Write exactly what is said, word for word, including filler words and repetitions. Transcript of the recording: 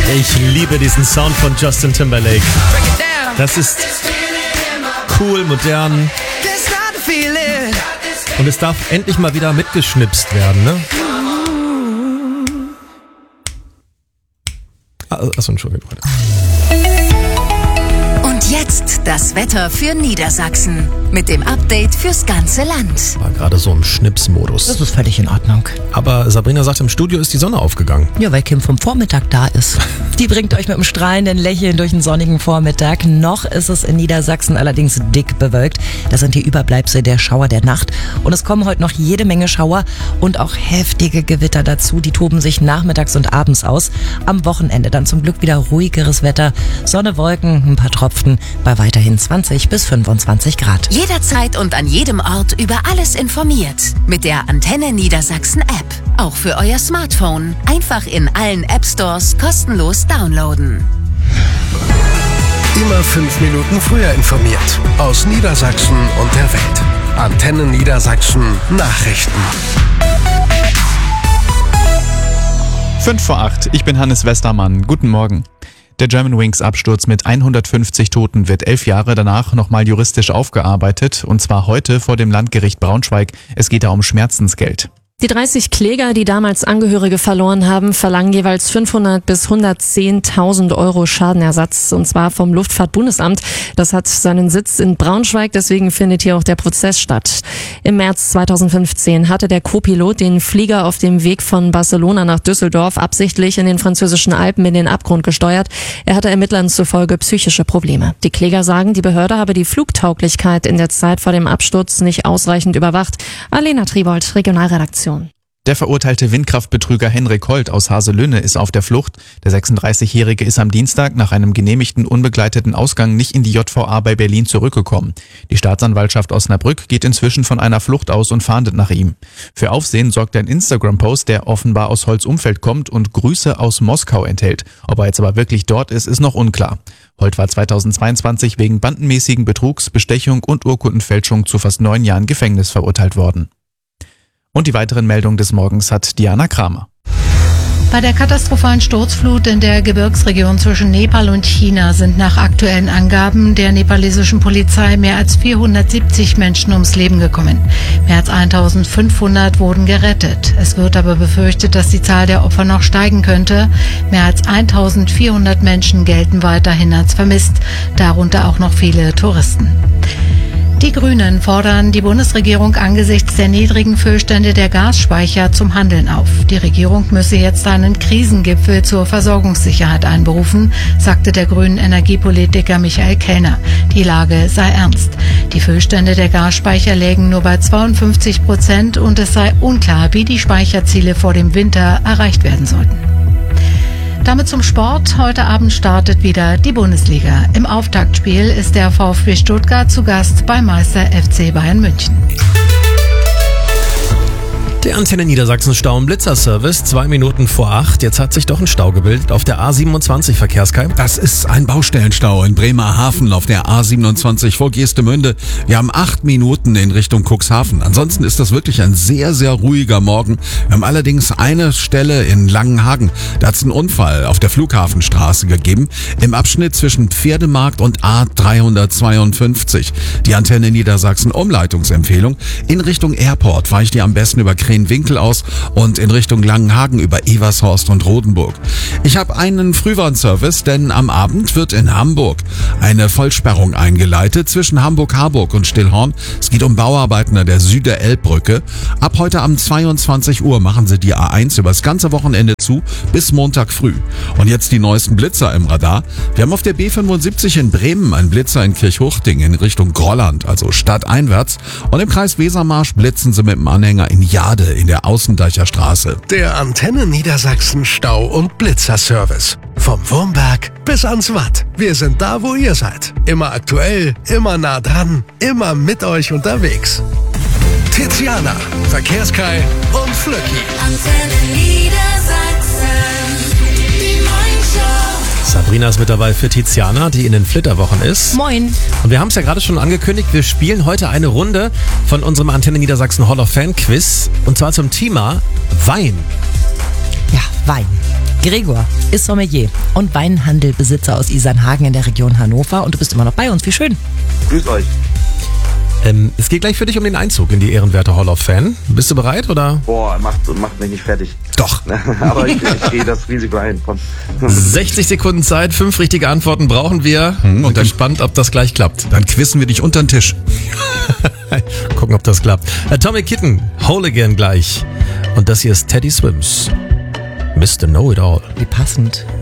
Ich liebe diesen Sound von Justin Timberlake. Das ist cool, modern. Und es darf endlich mal wieder mitgeschnipst werden, ne? Achso, Entschuldigung. Und jetzt das Wetter für Niedersachsen. Mit dem Update fürs ganze Land. War gerade so im Schnipsmodus. Das ist völlig in Ordnung. Aber Sabrina sagt, im Studio ist die Sonne aufgegangen. Ja, weil Kim vom Vormittag da ist. Die bringt euch mit einem strahlenden Lächeln durch einen sonnigen Vormittag. Noch ist es in Niedersachsen allerdings dick bewölkt. Das sind die Überbleibsel der Schauer der Nacht. Und es kommen heute noch jede Menge Schauer und auch heftige Gewitter dazu. Die toben sich nachmittags und abends aus. Am Wochenende dann zum Glück wieder ruhigeres Wetter. Sonne, Wolken, ein paar Tropfen bei weiterhin zwanzig bis fünfundzwanzig Grad. Jederzeit und an jedem Ort über alles informiert. Mit der Antenne Niedersachsen App. Auch für euer Smartphone. Einfach in allen App Stores kostenlos downloaden. Immer fünf Minuten früher informiert. Aus Niedersachsen und der Welt. Antenne Niedersachsen Nachrichten. Fünf vor acht. Ich bin Hannes Westermann. Guten Morgen. Der Germanwings-Absturz mit hundertfünfzig Toten wird elf Jahre danach nochmal juristisch aufgearbeitet, und zwar heute vor dem Landgericht Braunschweig. Es geht da um Schmerzensgeld. Die dreißig Kläger, die damals Angehörige verloren haben, verlangen jeweils fünfhundert bis hundertzehntausend Euro Schadenersatz, und zwar vom Luftfahrtbundesamt. Das hat seinen Sitz in Braunschweig, deswegen findet hier auch der Prozess statt. Im März zweitausendfünfzehn hatte der Co-Pilot den Flieger auf dem Weg von Barcelona nach Düsseldorf absichtlich in den französischen Alpen in den Abgrund gesteuert. Er hatte Ermittlern zufolge psychische Probleme. Die Kläger sagen, die Behörde habe die Flugtauglichkeit in der Zeit vor dem Absturz nicht ausreichend überwacht. Alena Tribold, Regionalredaktion. Der verurteilte Windkraftbetrüger Henrik Holt aus Haselünne ist auf der Flucht. Der sechsunddreißigjährige ist am Dienstag nach einem genehmigten unbegleiteten Ausgang nicht in die J V A bei Berlin zurückgekommen. Die Staatsanwaltschaft Osnabrück geht inzwischen von einer Flucht aus und fahndet nach ihm. Für Aufsehen sorgt ein Instagram-Post, der offenbar aus Holts Umfeld kommt und Grüße aus Moskau enthält. Ob er jetzt aber wirklich dort ist, ist noch unklar. Holt war zweitausendzweiundzwanzig wegen bandenmäßigen Betrugs, Bestechung und Urkundenfälschung zu fast neun Jahren Gefängnis verurteilt worden. Und die weiteren Meldungen des Morgens hat Diana Kramer. Bei der katastrophalen Sturzflut in der Gebirgsregion zwischen Nepal und China sind nach aktuellen Angaben der nepalesischen Polizei mehr als vierhundertsiebzig Menschen ums Leben gekommen. Mehr als eintausendfünfhundert wurden gerettet. Es wird aber befürchtet, dass die Zahl der Opfer noch steigen könnte. Mehr als eintausendvierhundert Menschen gelten weiterhin als vermisst, darunter auch noch viele Touristen. Die Grünen fordern die Bundesregierung angesichts der niedrigen Füllstände der Gasspeicher zum Handeln auf. Die Regierung müsse jetzt einen Krisengipfel zur Versorgungssicherheit einberufen, sagte der grünen Energiepolitiker Michael Kellner. Die Lage sei ernst. Die Füllstände der Gasspeicher lägen nur bei zweiundfünfzig Prozent und es sei unklar, wie die Speicherziele vor dem Winter erreicht werden sollten. Damit zum Sport. Heute Abend startet wieder die Bundesliga. Im Auftaktspiel ist der VfB Stuttgart zu Gast beim Meister F C Bayern München. Der Antenne Niedersachsen Stau- und Blitzerservice, zwei Minuten vor acht. Jetzt hat sich doch ein Stau gebildet auf der A siebenundzwanzig, Verkehrskai. Das ist ein Baustellenstau in Bremerhaven auf der A siebenundzwanzig vor Geestemünde. Wir haben acht Minuten in Richtung Cuxhaven. Ansonsten ist das wirklich ein sehr, sehr ruhiger Morgen. Wir haben allerdings eine Stelle in Langenhagen. Da hat es einen Unfall auf der Flughafenstraße gegeben, im Abschnitt zwischen Pferdemarkt und A dreihundertzweiundfünfzig. Die Antenne Niedersachsen Umleitungsempfehlung. In Richtung Airport fahre ich dir am besten über Krenwinkel aus und in Richtung Langenhagen über Evershorst und Rodenburg. Ich habe einen Frühwarnservice, denn am Abend wird in Hamburg eine Vollsperrung eingeleitet zwischen Hamburg-Harburg und Stillhorn. Es geht um Bauarbeiten an der Süderelbbrücke. Ab heute Abend zweiundzwanzig Uhr machen sie die A eins über das ganze Wochenende zu bis Montag früh. Und jetzt die neuesten Blitzer im Radar. Wir haben auf der B fünfundsiebzig in Bremen einen Blitzer in Kirchhuchting in Richtung Grolland, also stadteinwärts. Und im Kreis Wesermarsch blitzen sie mit dem Anhänger in Jade in der Außendeicher Straße. Der Antenne Niedersachsen Stau- und Blitzerservice. Vom Wurmberg bis ans Watt. Wir sind da, wo ihr seid. Immer aktuell, immer nah dran, immer mit euch unterwegs. Tiziana, Verkehrskai und Flöcki. Antenne Niedersachsen, die Morningshow. Sabrina ist mit dabei für Tiziana, die in den Flitterwochen ist. Moin. Und wir haben es ja gerade schon angekündigt, wir spielen heute eine Runde von unserem Antenne Niedersachsen Hall of Fame Quiz. Und zwar zum Thema Wein. Ja, Wein. Gregor ist Sommelier und Weinhandelbesitzer aus Isernhagen in der Region Hannover und du bist immer noch bei uns. Wie schön. Grüß euch. Ähm, es geht gleich für dich um den Einzug in die ehrenwerte Hall of Fame. Bist du bereit, oder? Boah, macht, macht mich nicht fertig. Doch. Aber ich, ich gehe das Risiko ein. Komm. sechzig Sekunden Zeit, fünf richtige Antworten brauchen wir. Hm, und dann- gespannt, ob das gleich klappt. Dann quissen wir dich unter den Tisch. Gucken, ob das klappt. Atomic Kitten, Whole Again gleich. Und das hier ist Teddy Swims. Mister Know-It-All. Wie passend.